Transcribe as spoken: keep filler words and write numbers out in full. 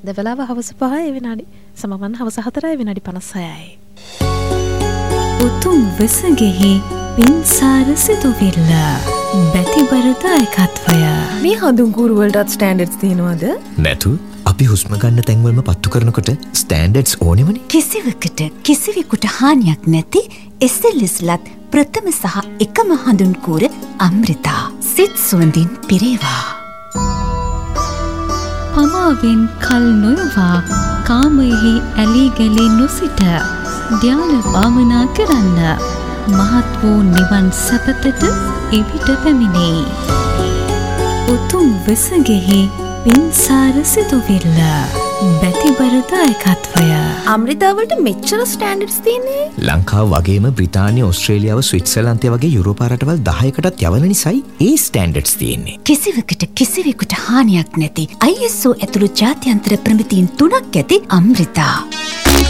දෙවලාව හවස පහයි විනාඩි සමවන්න හවස හතරයි විනාඩි පනස්සයයි. උතුම් වෙසගෙහි පින්සාර සිතුවිල්ල බැතිබරදායකත්වය. මේ හඳුන්කූරු වලටත් ස්ටෑන්ඩඩ්ස් තියෙනවද? නැතු. අපි හුස්ම ගන්න තැන්වලම පත්තු කරනකොට ස්ටෑන්ඩඩ්ස් ඕනෙමනේ. කිසිවකට කිසිවෙකුට හානියක් නැති එස් එල් එස්-ලත් ප්‍රථම සහ එකම හඳුන්කූර අමෘතා. සිත් සුවඳින් පිරේවා. පමාවෙන් කල් නොයවා කාමයෙහි ඇලී ගැලී නොසිට ධ්‍යාන භාවනා කරන්න. මහත් වූ නිවන් සැපතට එවිට පැමිණෙයි. උතුම් වෙසගෙහි පින්සාර සිතුවිල්ල බැතිබරදායකත්වය. අමෘතාවලට මෙච්චර ස්ටෑන්ඩඩ්ස් තියෙන්නේ? ලංකාව වගේම බ්‍රිතාන්‍ය, ඕස්ට්‍රේලියාව, ස්විට්සර්ලන්තය වගේ යුරෝපා රටවල් දහයකටත් යවන නිසායි ඒ ස්ටෑන්ඩඩ්ස් තියෙන්නේ. කිසිවකට කිසිවෙකුට හානියක් නැති ආයි එස් ඕ ඇතුළු ජාත්‍යන්තර ප්‍රමිතීන් තුනක් ඇති අමෘතා.